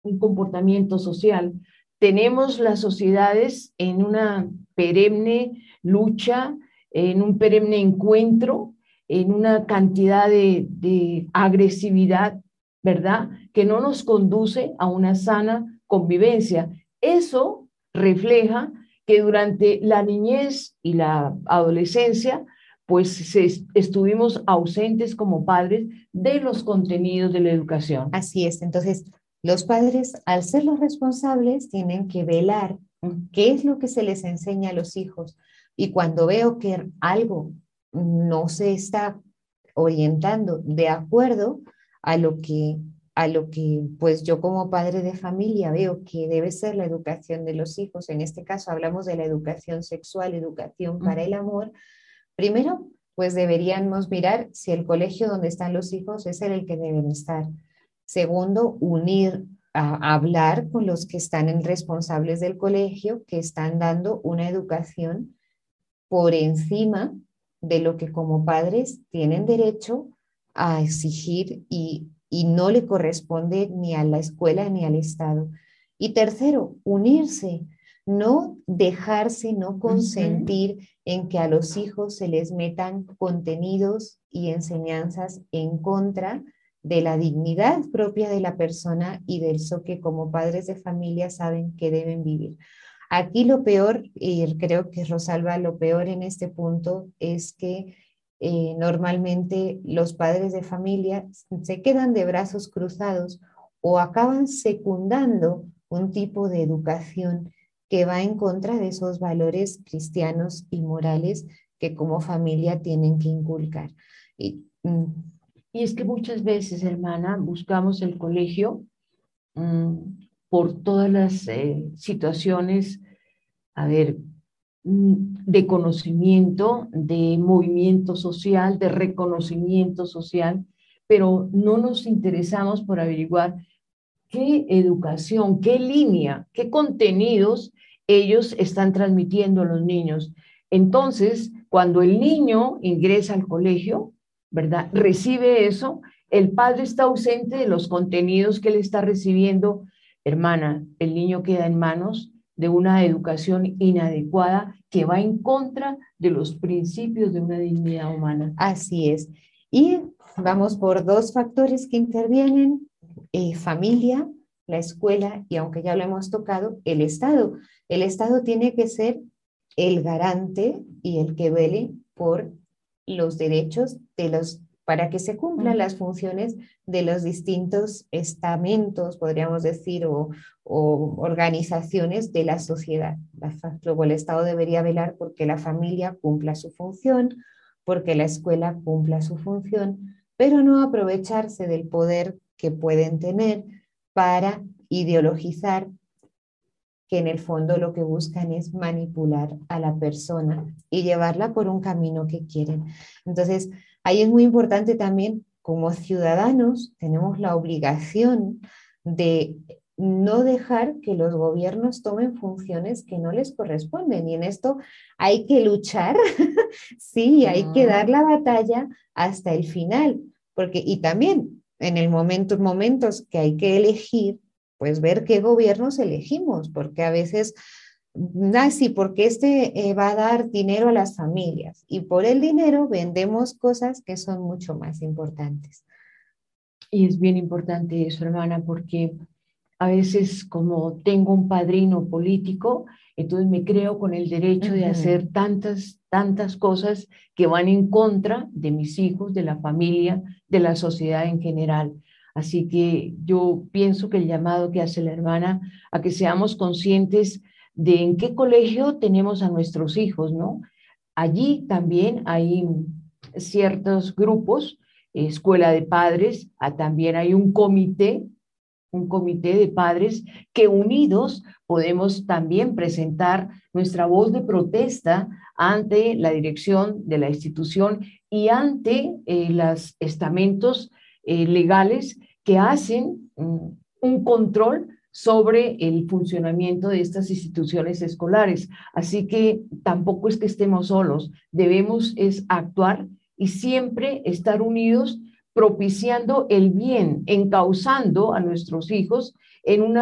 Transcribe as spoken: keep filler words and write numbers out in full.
un comportamiento social. Tenemos las sociedades en una perenne lucha, en un perenne encuentro, en una cantidad de, de agresividad, ¿verdad? Que no nos conduce a una sana convivencia. Eso refleja que durante la niñez y la adolescencia, pues se, estuvimos ausentes como padres de los contenidos de la educación. Así es. Entonces, los padres, al ser los responsables, tienen que velar qué es lo que se les enseña a los hijos. Y cuando veo que algo no se está orientando de acuerdo a lo que, a lo que pues yo como padre de familia veo que debe ser la educación de los hijos, en este caso hablamos de la educación sexual, educación para el amor, primero pues deberíamos mirar si el colegio donde están los hijos es en el que deben estar. Segundo, unir a, a hablar con los que están en responsables del colegio, que están dando una educación por encima de lo que como padres tienen derecho a exigir y, y no le corresponde ni a la escuela ni al Estado. Y tercero, unirse, no dejarse, no consentir uh-huh. en que a los hijos se les metan contenidos y enseñanzas en contra de la dignidad propia de la persona y del eso que como padres de familia saben que deben vivir. Aquí lo peor, y creo que Rosalba, lo peor en este punto es que eh, normalmente los padres de familia se quedan de brazos cruzados o acaban secundando un tipo de educación que va en contra de esos valores cristianos y morales que como familia tienen que inculcar. Y, mm, y es que muchas veces, hermana, buscamos el colegio mmm, por todas las eh, situaciones, a ver, de conocimiento, de movimiento social, de reconocimiento social, pero no nos interesamos por averiguar qué educación, qué línea, qué contenidos ellos están transmitiendo a los niños. Entonces, cuando el niño ingresa al colegio, ¿verdad? Recibe eso, el padre está ausente de los contenidos que él está recibiendo. Hermana, el niño queda en manos de una educación inadecuada que va en contra de los principios de una dignidad humana. Así es. Y vamos por dos factores que intervienen, eh, familia, la escuela y aunque ya lo hemos tocado, el Estado. El Estado tiene que ser el garante y el que vele por los derechos de los, para que se cumplan las funciones de los distintos estamentos, podríamos decir, o, o organizaciones de la sociedad. Luego el Estado debería velar porque la familia cumpla su función, porque la escuela cumpla su función, pero no aprovecharse del poder que pueden tener para ideologizar, que en el fondo lo que buscan es manipular a la persona y llevarla por un camino que quieren. Entonces, ahí es muy importante también, como ciudadanos, tenemos la obligación de no dejar que los gobiernos tomen funciones que no les corresponden. Y en esto hay que luchar, sí, hay que dar la batalla hasta el final, porque, y también en el momento, momentos que hay que elegir, pues ver qué gobiernos elegimos, porque a veces, ah, sí, porque este eh, va a dar dinero a las familias y por el dinero vendemos cosas que son mucho más importantes. Y es bien importante eso, hermana, porque a veces como tengo un padrino político, entonces me creo con el derecho uh-huh. de hacer tantas, tantas cosas que van en contra de mis hijos, de la familia, de la sociedad en general. Así que yo pienso que el llamado que hace la hermana a que seamos conscientes de en qué colegio tenemos a nuestros hijos, ¿no? Allí también hay ciertos grupos, escuela de padres, también hay un comité, un comité de padres que unidos podemos también presentar nuestra voz de protesta ante la dirección de la institución y ante eh, los estamentos eh, legales que hacen um, un control sobre el funcionamiento de estas instituciones escolares. Así que tampoco es que estemos solos, debemos es actuar y siempre estar unidos propiciando el bien, encauzando a nuestros hijos en una